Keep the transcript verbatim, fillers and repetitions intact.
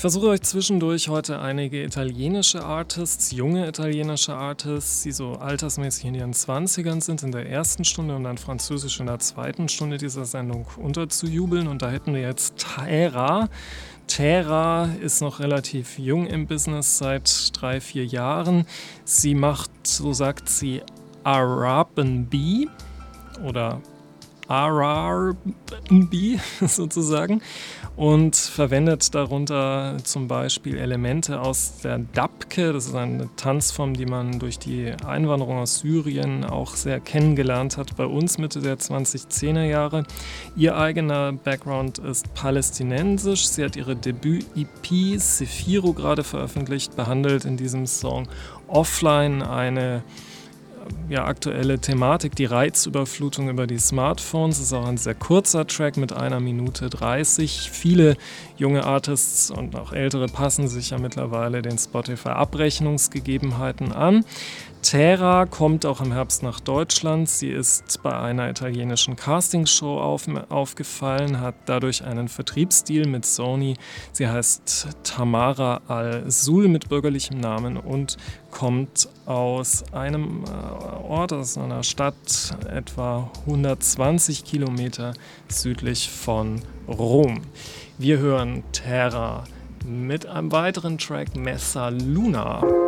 versuche euch zwischendurch heute einige italienische Artists, junge italienische Artists, die so altersmäßig in ihren Zwanzigern sind, in der ersten Stunde und dann Französisch in der zweiten Stunde dieser Sendung unterzujubeln. Und da hätten wir jetzt Terra. Terra ist noch relativ jung im Business, seit drei, vier Jahren. Sie macht, so sagt sie, R and B oder R and B sozusagen und verwendet darunter zum Beispiel Elemente aus der Dabke, das ist eine Tanzform, die man durch die Einwanderung aus Syrien auch sehr kennengelernt hat bei uns Mitte der zweitausendzehner Jahre. Ihr eigener Background ist palästinensisch, sie hat ihre Debüt-E P Sefiro gerade veröffentlicht, behandelt in diesem Song Offline eine ja, aktuelle Thematik, die Reizüberflutung über die Smartphones. Es ist auch ein sehr kurzer Track mit einer Minute dreißig. Viele junge Artists und auch ältere passen sich ja mittlerweile den Spotify-Abrechnungsgegebenheiten an. Terra kommt auch im Herbst nach Deutschland. Sie ist bei einer italienischen Castingshow auf, aufgefallen, hat dadurch einen Vertriebsdeal mit Sony. Sie heißt Tamara Al-Sul mit bürgerlichem Namen und kommt aus einem Ort, aus einer Stadt etwa hundertzwanzig Kilometer südlich von Rom. Wir hören Terra mit einem weiteren Track, Messa Luna.